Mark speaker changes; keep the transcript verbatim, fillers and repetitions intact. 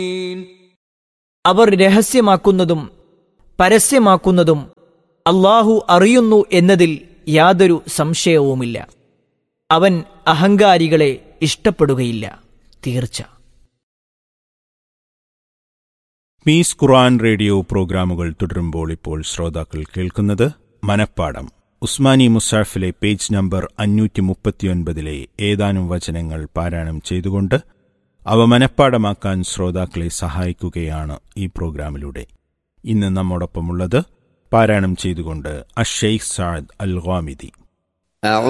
Speaker 1: അവർ രഹസ്യമാക്കുന്നതും പരസ്യമാക്കുന്നതും അല്ലാഹു അറിയുന്നു എന്നതിൽ യാതൊരു സംശയവുമില്ല. അവൻ അഹങ്കാരികളെ ഇഷ്ടപ്പെടുകയില്ല. തീർച്ച
Speaker 2: പീസ് ഖുർആൻ റേഡിയോ പ്രോഗ്രാമുകൾ തുടരുമ്പോൾ ഇപ്പോൾ ശ്രോതാക്കൾ കേൾക്കുന്നത് മനപ്പാഠം. ഉസ്മാനി മുസാഫിലെ പേജ് നമ്പർ അഞ്ഞൂറ്റി മുപ്പത്തിയൊൻപതിലെ ഏതാനും വചനങ്ങൾ പാരായണം ചെയ്തുകൊണ്ട് അവ മനപ്പാഠമാക്കാൻ ശ്രോതാക്കളെ സഹായിക്കുകയാണ് ഈ പ്രോഗ്രാമിലൂടെ. ഇന്ന് നമ്മോടൊപ്പമുള്ളത് പാരായണം ചെയ്തുകൊണ്ട് അഷെയ്ഖ് സഅദ് അൽ ഗാമിദി.